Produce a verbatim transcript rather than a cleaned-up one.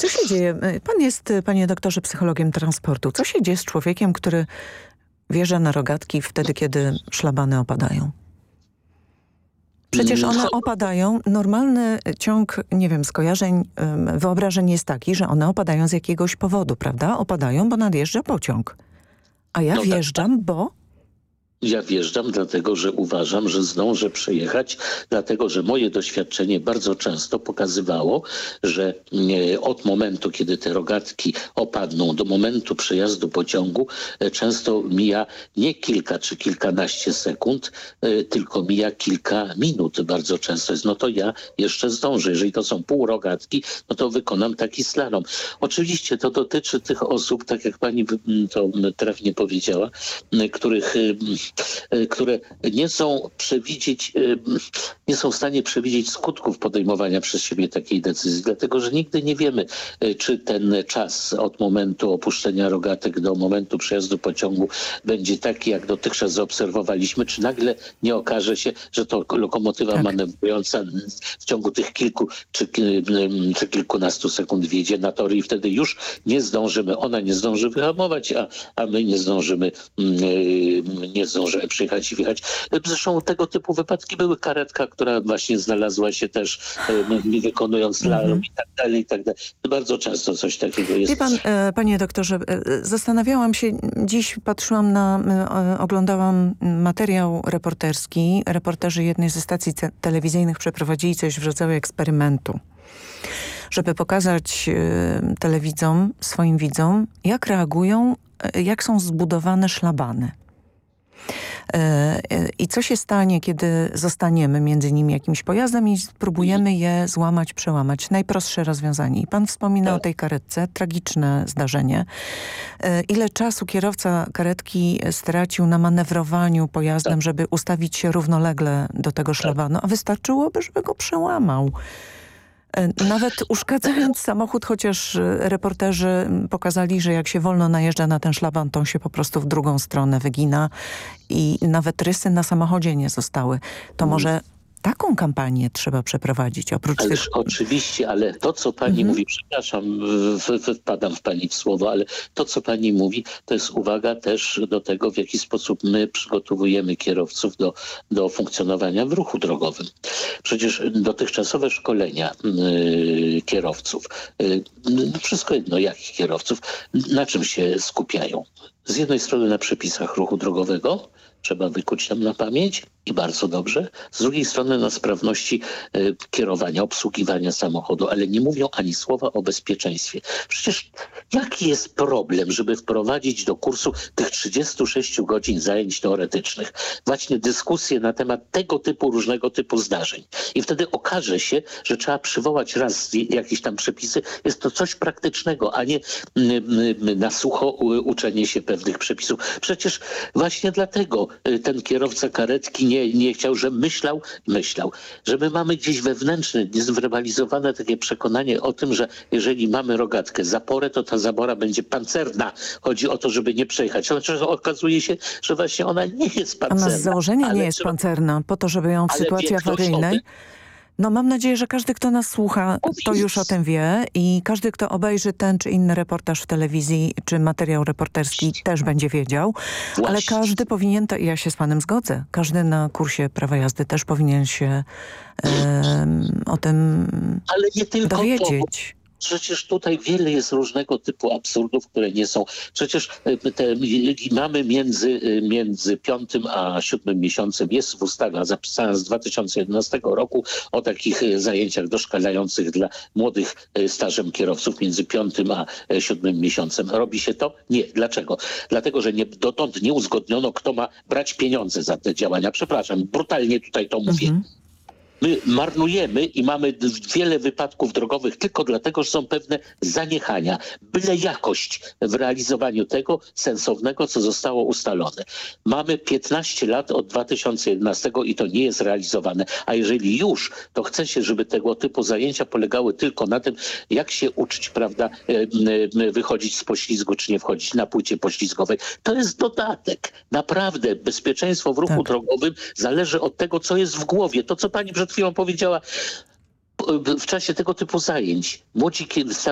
Co się dzieje? Pan jest, panie doktorze, psychologiem transportu. Co się dzieje z człowiekiem, który wjeżdża na rogatki wtedy, kiedy szlabany opadają? Przecież one opadają. Normalny ciąg, nie wiem, skojarzeń, wyobrażeń jest taki, że one opadają z jakiegoś powodu, prawda? Opadają, bo nadjeżdża pociąg. A ja No tak, wjeżdżam, bo... Ja wjeżdżam dlatego, że uważam, że zdążę przejechać, dlatego, że moje doświadczenie bardzo często pokazywało, że e, od momentu, kiedy te rogatki opadną, do momentu przejazdu pociągu e, często mija nie kilka czy kilkanaście sekund, e, tylko mija kilka minut bardzo często jest. No to ja jeszcze zdążę. Jeżeli to są półrogatki, no to wykonam taki slalom. Oczywiście to dotyczy tych osób, tak jak pani to trafnie powiedziała, których które nie są przewidzieć, nie są w stanie przewidzieć skutków podejmowania przez siebie takiej decyzji, dlatego że nigdy nie wiemy, czy ten czas od momentu opuszczenia rogatek do momentu przejazdu pociągu będzie taki, jak dotychczas zaobserwowaliśmy, czy nagle nie okaże się, że to lokomotywa tak. manewrująca w ciągu tych kilku czy, czy kilkunastu sekund wjedzie na tory i wtedy już nie zdążymy, ona nie zdąży wyhamować, a, a my nie zdążymy nie zdążymy przyjechać i wjechać. Zresztą tego typu wypadki były. Karetka, która właśnie znalazła się też e, wykonując slalom mm -hmm. i tak dalej, i tak dalej. Bardzo często coś takiego jest. Wie pan, e, panie doktorze, e, zastanawiałam się, dziś patrzyłam na, e, oglądałam materiał reporterski. Reporterzy jednej ze stacji telewizyjnych przeprowadzili coś w rodzaju eksperymentu, żeby pokazać e, telewidzom, swoim widzom, jak reagują, e, jak są zbudowane szlabany. I co się stanie, kiedy zostaniemy między nimi jakimś pojazdem i spróbujemy je złamać, przełamać. Najprostsze rozwiązanie. I pan wspomina tak. o tej karetce. Tragiczne zdarzenie. Ile czasu kierowca karetki stracił na manewrowaniu pojazdem, tak. żeby ustawić się równolegle do tego szlabanu, a wystarczyłoby, żeby go przełamał. Nawet uszkadzając samochód, chociaż reporterzy pokazali, że jak się wolno najeżdża na ten szlaban, to on się po prostu w drugą stronę wygina i nawet rysy na samochodzie nie zostały. To może taką kampanię trzeba przeprowadzić oprócz Ależ tych... Oczywiście, ale to, co pani mhm. mówi, przepraszam, w, w, wpadam w pani w słowo, ale to, co pani mówi, to jest uwaga też do tego, w jaki sposób my przygotowujemy kierowców do, do funkcjonowania w ruchu drogowym. Przecież dotychczasowe szkolenia yy, kierowców, yy, no wszystko jedno, jakich kierowców, na czym się skupiają? Z jednej strony na przepisach ruchu drogowego, trzeba wykuć tam na pamięć i bardzo dobrze. Z drugiej strony na sprawności y, kierowania, obsługiwania samochodu, ale nie mówią ani słowa o bezpieczeństwie. Przecież jaki jest problem, żeby wprowadzić do kursu tych trzydziestu sześciu godzin zajęć teoretycznych właśnie dyskusje na temat tego typu, różnego typu zdarzeń. I wtedy okaże się, że trzeba przywołać raz jakieś tam przepisy. Jest to coś praktycznego, a nie y, y, na sucho uczenie się pewnych przepisów. Przecież właśnie dlatego ten kierowca karetki nie, nie chciał, że myślał, myślał, że my mamy gdzieś wewnętrzne, niezwerbalizowane takie przekonanie o tym, że jeżeli mamy rogatkę, zaporę, to ta zabora będzie pancerna. Chodzi o to, żeby nie przejechać. Znaczy, okazuje się, że właśnie ona nie jest pancerna. Ona z założenia nie jest pancerna, po to, żeby ją w sytuacji awaryjnej... No mam nadzieję, że każdy, kto nas słucha, to już o tym wie i każdy, kto obejrzy ten czy inny reportaż w telewizji, czy materiał reporterski też będzie wiedział, Właśnie. ale każdy powinien, to ja się z panem zgodzę, każdy na kursie prawa jazdy też powinien się um, o tym ale nie tylko dowiedzieć. To. Przecież tutaj wiele jest różnego typu absurdów, które nie są. Przecież te, mamy między, między piątym a siódmym miesiącem, jest w ustawie zapisana z dwa tysiące jedenastego roku o takich zajęciach doszkalających dla młodych stażem kierowców między piątym a siódmym miesiącem. Robi się to? Nie. Dlaczego? Dlatego, że nie, dotąd nie uzgodniono, kto ma brać pieniądze za te działania. Przepraszam, brutalnie tutaj to mówię. Mhm. My marnujemy i mamy wiele wypadków drogowych tylko dlatego, że są pewne zaniechania. Byle jakość w realizowaniu tego sensownego, co zostało ustalone. Mamy piętnaście lat od dwa tysiące jedenastego i to nie jest realizowane. A jeżeli już, to chce się, żeby tego typu zajęcia polegały tylko na tym, jak się uczyć, prawda, wychodzić z poślizgu, czy nie wchodzić na płycie poślizgowej. To jest dodatek. Naprawdę bezpieczeństwo w ruchu tak. drogowym zależy od tego, co jest w głowie. To, co pani przed chwilą powiedziała w czasie tego typu zajęć. Młodzi